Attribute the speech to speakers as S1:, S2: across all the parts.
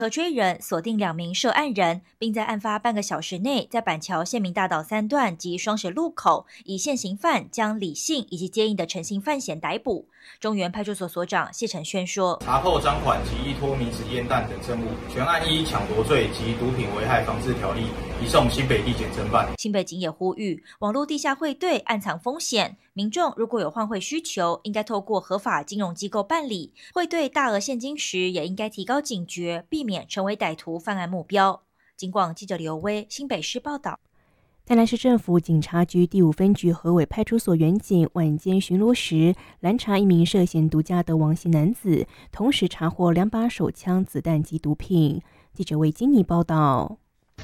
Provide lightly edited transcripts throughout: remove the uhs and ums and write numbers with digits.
S1: 和追人锁定2名涉案人，并在案发半个小时内，在板桥县民大道3段及双十路口，以现行犯将李姓以及接应的陈姓犯嫌逮捕。中原派出所所长谢承轩说：“
S2: 查获赃款及依托名纸、烟弹等证物，全案依抢夺罪及毒品危害防治条例移送新北地检侦办。”
S1: 新北警也呼吁，网络地下汇兑暗藏风险，民众如果有换汇需求，应该透过合法金融机构办理。汇兑大额现金时，也应该提高警觉，避免成为歹徒犯案目标。警广记者刘威新北市报道。
S3: 台南市政府警察局第5分局河尾派出所员警晚间巡逻时，拦查一名涉嫌毒驾的王姓男子，同时查获2把手枪、子弹及毒品。记者为金妮报道。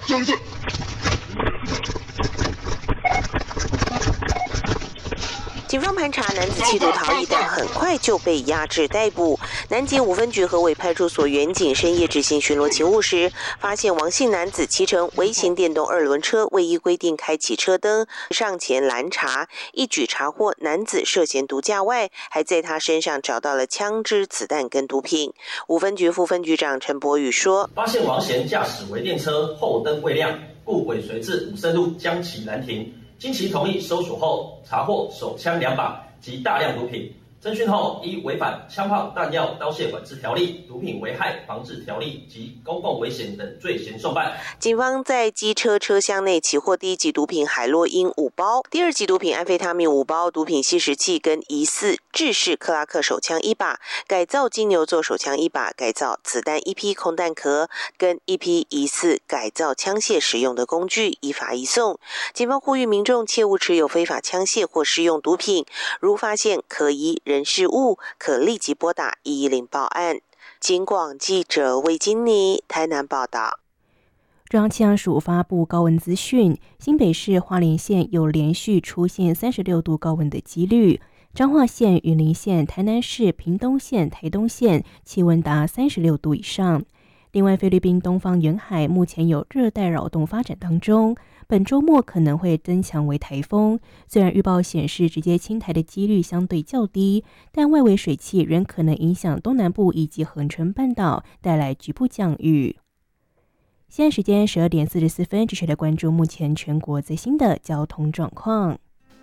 S4: 警方盘查男子企图逃逸，但很快就被压制逮捕。南检5分局河尾派出所员警深夜执行巡逻勤务时，发现王姓男子骑乘微型电动2轮车，未依规定开启车灯，上前拦查，一举查获男子涉嫌毒驾外，还在他身上找到了枪支、子弹跟毒品。5分局副分局长陈柏宇说：“
S5: 发现王嫌驾驶微电车，后灯未亮，故尾随至武圣路将其拦停。经其同意搜索后，查获手枪2把及大量毒品。侦讯后，依违反枪炮弹药刀械管制条例、毒品危害防治条例及公共危险等罪嫌送办。”
S4: 警方在机车车厢内起获第1级毒品海洛因5包，第2级毒品安非他命5包，毒品吸食器跟疑似制式克拉克手枪1把，改造金牛座手枪1把，改造子弹1批空弹壳，跟1批疑似改造枪械使用的工具，依法移送。警方呼吁民众切勿持有非法枪械或使用毒品，如发现可疑人事物，可立即拨打110报案。警广记者魏金妮台南报道。
S3: 中央气象署发布高温资讯，新北市花莲县有连续出现36度高温的几率，彰化县、云林县、台南市、屏东县、台东县气温达36度以上。另外，菲律宾东方沿海目前有热带扰动发展当中，本周末可能会增强为台风。虽然预报显示直接侵台的几率相对较低，但外围水汽仍可能影响东南部以及恒春半岛，带来局部降雨。现在时间12点44分，继续来关注目前全国最新的交通状况。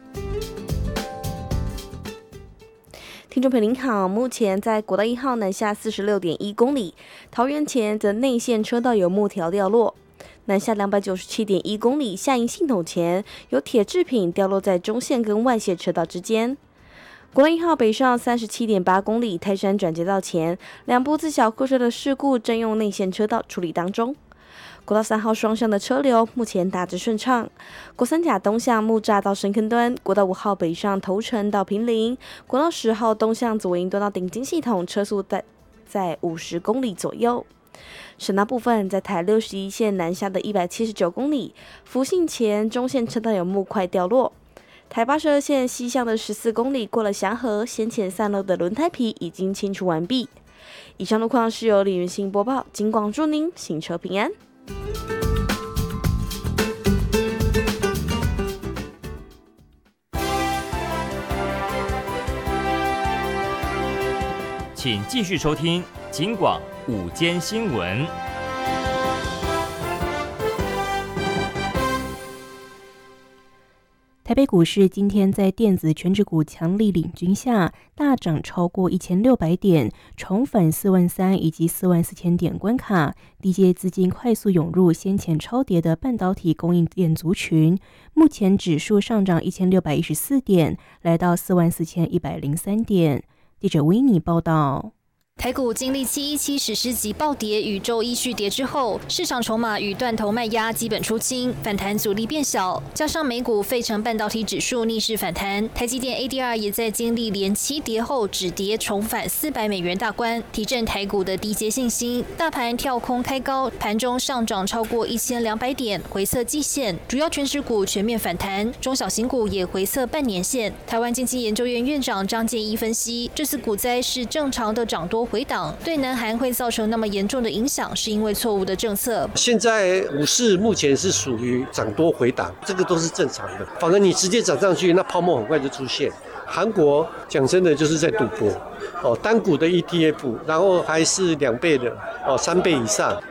S6: 听众朋友您好，目前在国道1号南下46.1公里，桃园前的内线车道有木条掉落；南下297.1公里，下营系统前有铁制品掉落在中线跟外线车道之间。国道1号北上37.8公里，泰山转接道前2部自小客车的事故正用内线车道处理当中。国道3号双向的车流目前大致顺畅，国三甲东向木栅到深坑端，国道5号北上头城到坪林，国道10号东向左营端到顶金系统，车速在50公里左右。省道部分，在台61线南下的179公里，福信前中线车道有木块掉落。台82线西向的14公里，过了祥和，先前散落的轮胎皮已经清除完毕。以上路况是由李云兴播报，警广祝您行车平安。
S7: 请继续收听警广午间新闻。
S3: 台北股市今天在电子全指股强力领军下，大涨超过1600点，重返43000以及44000点关卡。低阶资金快速涌入先前超跌的半导体供应链族群。目前指数上涨1614点，来到44103点。记者维尼报道。
S8: 台股经历717史诗级暴跌与周一续跌之后，市场筹码与断头卖压基本出清，反弹阻力变小。加上美股费城半导体指数逆势反弹，台积电 ADR 也在经历连7跌后止跌重返$400大关，提振台股的低阶信心。大盘跳空开高，盘中上涨超过1200点，回测季线。主要全指股全面反弹，中小型股也回测半年线。台湾经济研究院院长张建一分析，这次股灾是正常的涨多回档，对南韩会造成那么严重的影响，是因为错误的政策。
S9: 现在股市目前是属于涨多回档，这个都是正常的。反正你直接涨上去，那泡沫很快就出现。韩国讲真的就是在赌博，单股的 ETF， 然后还是2倍的，3倍以上。